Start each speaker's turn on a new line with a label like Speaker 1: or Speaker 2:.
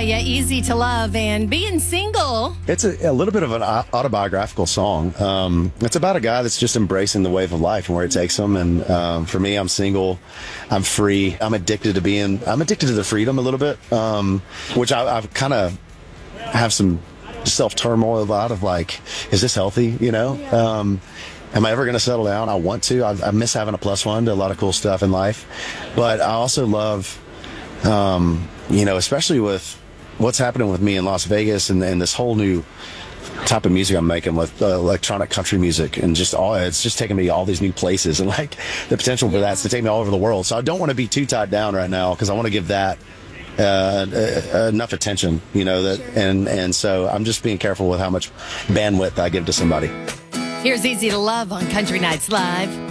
Speaker 1: you. Easy to Love and being single.
Speaker 2: It's a little bit of an autobiographical song. It's about a guy that's just embracing the wave of life and where it takes him. And for me, I'm single. I'm free. I'm addicted to the freedom a little bit, which I've kind of have some self-turmoil about of like, is this healthy? You know? Am I ever going to settle down? I want to. I miss having a plus one to a lot of cool stuff in life. But I also love, especially with what's happening with me in Las Vegas and this whole new type of music I'm making with electronic country music and it's just taking me all these new places, and like the potential for that's to take me all over the world. So I don't want to be too tied down right now because I want to give that enough attention, and so I'm just being careful with how much bandwidth I give to somebody.
Speaker 1: Here's Easy to Love on Country Nights Live.